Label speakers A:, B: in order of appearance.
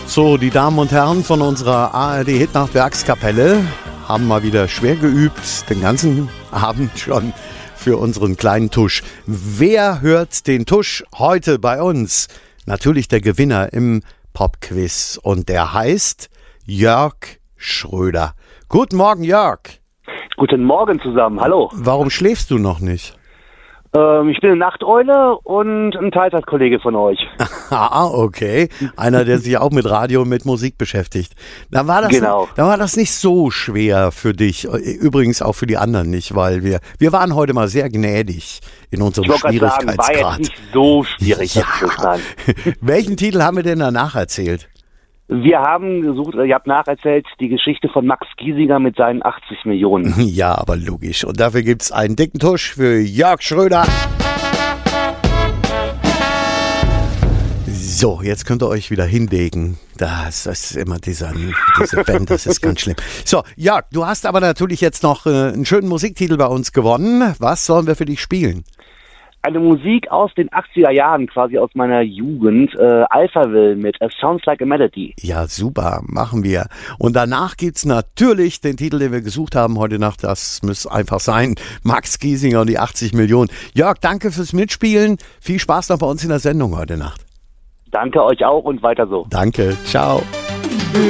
A: So, die Damen und Herren von unserer ARD-Hitnacht-Werkskapelle haben mal wieder schwer geübt, den ganzen Abend schon für unseren kleinen Tusch. Wer hört den Tusch heute bei uns? Natürlich der Gewinner im Popquiz und der heißt Jörg Schröder. Guten Morgen, Jörg.
B: Guten Morgen zusammen, hallo.
A: Warum schläfst du noch nicht?
B: Ich bin eine Nachteule und ein Teilzeitkollege von euch.
A: Ah, okay. Einer, der sich auch mit Radio und mit Musik beschäftigt. Da war das nicht so schwer für dich. Übrigens auch für die anderen nicht, weil wir waren heute mal sehr gnädig in unserem Schwierigkeitsgrad.
B: War jetzt nicht so schwierig, das zu sagen.
A: Welchen Titel haben wir denn danach erzählt?
B: Wir haben gesucht, ihr habt nacherzählt, die Geschichte von Max Giesinger mit seinen 80 Millionen.
A: Ja, aber logisch. Und dafür gibt es einen dicken Tusch für Jörg Schröder. So, jetzt könnt ihr euch wieder hinlegen. Das ist immer diese Band, das ist ganz schlimm. So, Jörg, du hast aber natürlich jetzt noch einen schönen Musiktitel bei uns gewonnen. Was sollen wir für dich spielen?
B: Eine Musik aus den 80er Jahren, quasi aus meiner Jugend, Alphaville mit A Sounds Like a Melody.
A: Ja, super, machen wir. Und danach gibt's natürlich den Titel, den wir gesucht haben heute Nacht, das muss einfach sein, Max Giesinger und die 80 Millionen. Jörg, danke fürs Mitspielen, viel Spaß noch bei uns in der Sendung heute Nacht.
B: Danke euch auch und weiter so.
A: Danke, ciao.